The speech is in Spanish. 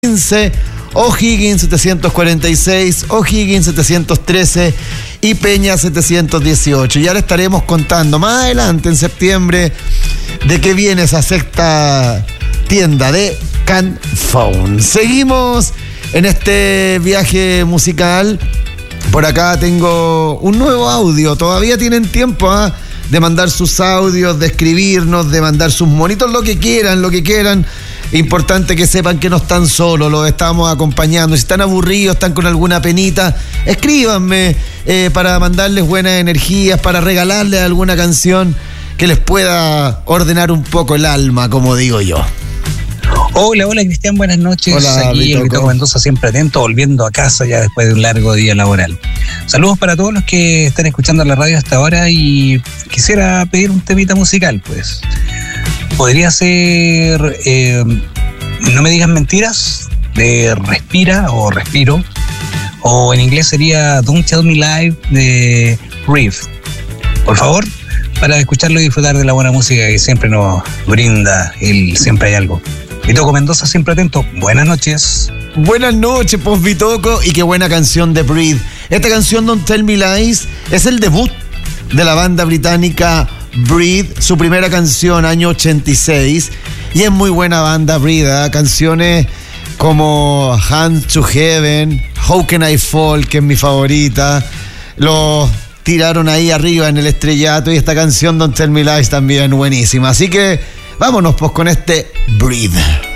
15, O'Higgins 746, O'Higgins 713 y Peña 718. Ya le estaremos contando más adelante en septiembre de qué viene esa sexta tienda de Can Phone. Seguimos en este viaje musical. Por acá tengo un nuevo audio. Todavía tienen tiempo de mandar sus audios, de escribirnos, de mandar sus monitos, lo que quieran. Importante que sepan que no están solos, los estamos acompañando. Si están aburridos, están con alguna penita, escríbanme para mandarles buenas energías, para regalarles alguna canción que les pueda ordenar un poco el alma, como digo yo. Hola Cristian, buenas noches. Hola, aquí el Vito Mendoza, siempre atento, volviendo a casa ya después de un largo día laboral. Saludos para todos los que están escuchando la radio hasta ahora y quisiera pedir un temita musical, pues. Podría ser No me digas mentiras, de Respira o Respiro, o en inglés sería Don't Tell Me Lie, de Breathe. Por favor, para escucharlo y disfrutar de la buena música que siempre nos brinda el Siempre Hay Algo. Vitoco Mendoza, siempre atento. Buenas noches. Buenas noches, pues Vitoco, y qué buena canción de Breathe. Esta canción, Don't Tell Me Lies, es el debut de la banda británica Breathe, su primera canción, año 86, y es muy buena banda Breathe, canciones como Hand to Heaven, How Can I Fall, que es mi favorita, los tiraron ahí arriba en el estrellato, y esta canción Don't Tell Me Lies también buenísima, así que vámonos pues con este Breathe.